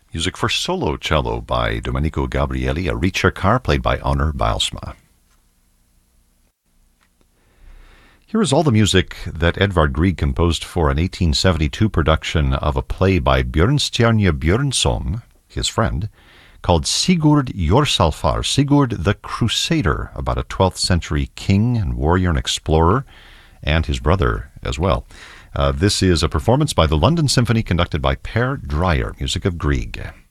Music for solo cello by Domenico Gabrieli, a ricercar played by Onur Bijlsma. Here is all the music that Edvard Grieg composed for an 1872 production of a play by Björnstjerne Björnson, his friend, called Sigurd Jorsalfar, Sigurd the Crusader, about a 12th century king and warrior and explorer, and his brother as well. This is a performance by the London Symphony conducted by Per Dreyer, music of Grieg.